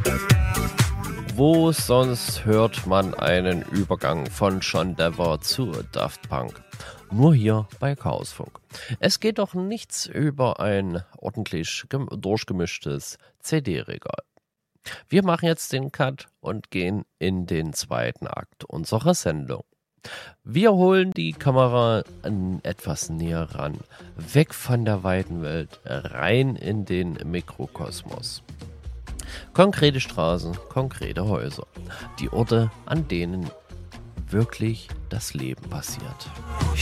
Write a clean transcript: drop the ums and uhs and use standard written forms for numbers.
Wo sonst hört man einen Übergang von John Denver zu Daft Punk? Nur hier bei Chaosfunk. Es geht doch nichts über ein ordentlich durchgemischtes CD-Regal. Wir machen jetzt den Cut und gehen in den zweiten Akt unserer Sendung. Wir holen die Kamera etwas näher ran, weg von der weiten Welt, rein in den Mikrokosmos. Konkrete Straßen, konkrete Häuser. Die Orte, an denen wirklich das Leben passiert.